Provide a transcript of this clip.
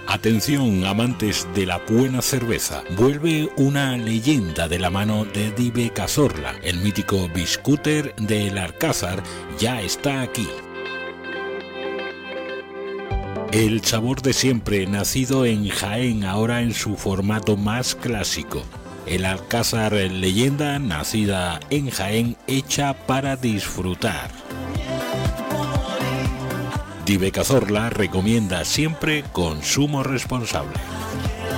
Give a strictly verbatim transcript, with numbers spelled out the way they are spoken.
Atención, amantes de la buena cerveza. Vuelve una leyenda de la mano de Dive Cazorla. El mítico biscúter del Alcázar ya está aquí. El sabor de siempre, nacido en Jaén, ahora en su formato más clásico. El Alcázar leyenda, nacida en Jaén, hecha para disfrutar. Dive Cazorla recomienda siempre consumo responsable.